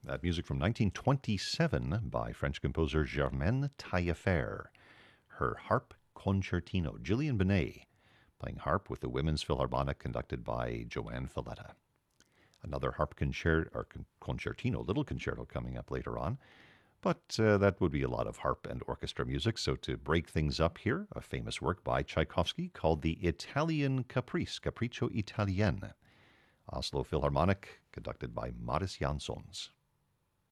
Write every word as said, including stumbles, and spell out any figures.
That music from nineteen twenty-seven by French composer Germaine Taillefer. Her harp concertino, Gillian Benet, playing harp with the Women's Philharmonic conducted by Joanne Falletta. Another harp concerto, or concertino, little concerto coming up later on. But uh, that would be a lot of harp and orchestra music, so to break things up here, a famous work by Tchaikovsky called the Italian Caprice, Capriccio Italien. Oslo Philharmonic, conducted by Mariss Jansons.